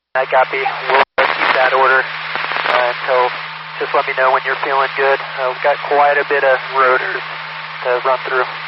I copy. We'll keep that order until, just let me know when you're feeling good. We've got quite a bit of rotors to run through.